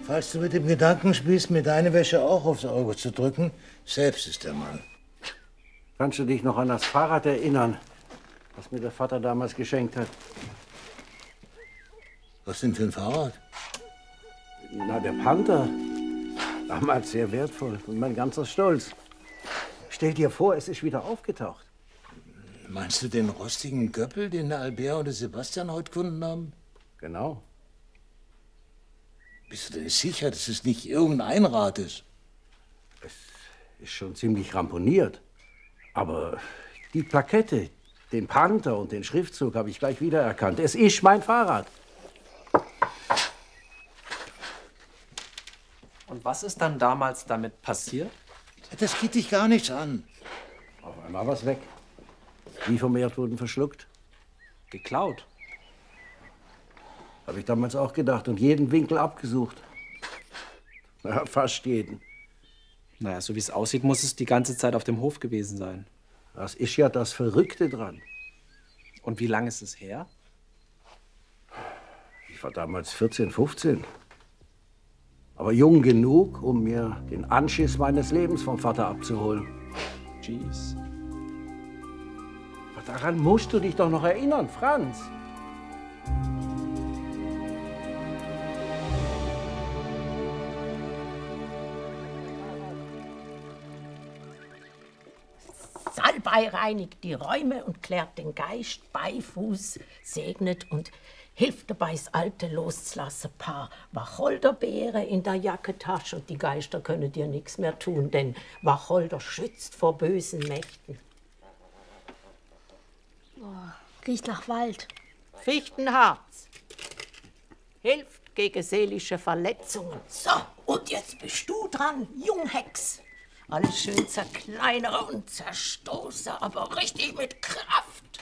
Falls du mit dem Gedanken spielst, mir deine Wäsche auch aufs Auge zu drücken, selbst ist der Mann. Kannst du dich noch an das Fahrrad erinnern, was mir der Vater damals geschenkt hat? Was denn für ein Fahrrad? Na, der Panther. Damals sehr wertvoll und mein ganzer Stolz. Stell dir vor, es ist wieder aufgetaucht. Meinst du den rostigen Göppel, den der Albert und der Sebastian heute gefunden haben? Genau. Bist du denn sicher, dass es nicht irgendein Rad ist? Es ist schon ziemlich ramponiert. Aber die Plakette, den Panther und den Schriftzug habe ich gleich wiedererkannt. Es ist mein Fahrrad. Und was ist dann damals damit passiert? Das geht dich gar nichts an. Auf einmal war es weg. Wie vom Erdboden verschluckt. Geklaut. Habe ich damals auch gedacht und jeden Winkel abgesucht. Ja, fast jeden. Naja, so wie es aussieht, muss es die ganze Zeit auf dem Hof gewesen sein. Das ist ja das Verrückte dran. Und wie lange ist es her? Ich war damals 14, 15. Aber jung genug, um mir den Anschiss meines Lebens vom Vater abzuholen. Jeez. Aber daran musst du dich doch noch erinnern, Franz. Salbei reinigt die Räume und klärt den Geist, Beifuß segnet und hilft dabei, das alte loszulassen. Paar Wacholderbeere in der Jacketasche und die Geister können dir nichts mehr tun, denn Wacholder schützt vor bösen Mächten. Boah, riecht nach Wald. Fichtenharz hilft gegen seelische Verletzungen. So, und jetzt bist du dran, Junghex. Alles schön zerkleinere und zerstoße, aber richtig mit Kraft.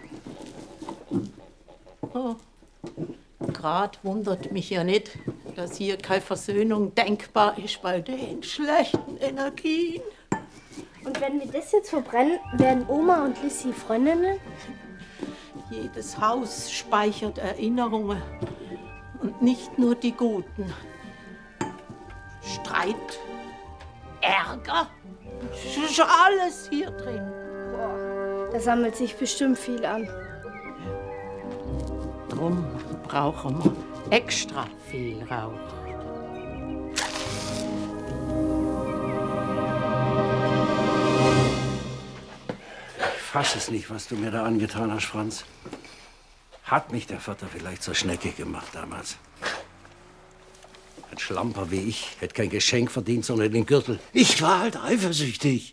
Oh. Grad wundert mich ja nicht, dass hier keine Versöhnung denkbar ist bei den schlechten Energien. Und wenn wir das jetzt verbrennen, werden Oma und Lissy Freundinnen? Jedes Haus speichert Erinnerungen und nicht nur die guten. Streit, Ärger, ist alles hier drin. Boah, da sammelt sich bestimmt viel an. Drum brauchen wir extra viel Rauch. Ich fasse es nicht, was du mir da angetan hast, Franz. Hat mich der Vater vielleicht zur Schnecke gemacht damals? Ein Schlamper wie ich hätte kein Geschenk verdient, sondern den Gürtel. Ich war halt eifersüchtig.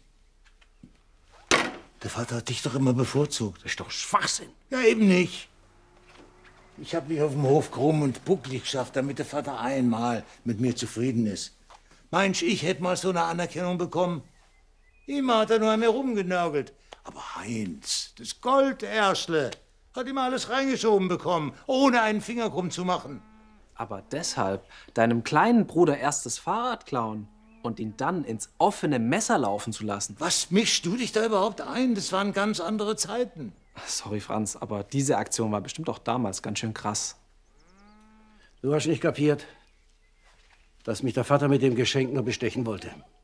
Der Vater hat dich doch immer bevorzugt. Das ist doch Schwachsinn. Ja, eben nicht. Ich habe mich auf dem Hof krumm und bucklig geschafft, damit der Vater einmal mit mir zufrieden ist. Meinst du, ich hätte mal so eine Anerkennung bekommen? Immer hat er nur an mir rumgenörgelt. Aber Heinz, das Goldärschle, hat ihm alles reingeschoben bekommen, ohne einen Finger krumm zu machen. Aber deshalb deinem kleinen Bruder erst das Fahrrad klauen und ihn dann ins offene Messer laufen zu lassen. Was mischst du dich da überhaupt ein? Das waren ganz andere Zeiten. Sorry, Franz, aber diese Aktion war bestimmt auch damals ganz schön krass. Du hast nicht kapiert, dass mich der Vater mit dem Geschenk nur bestechen wollte.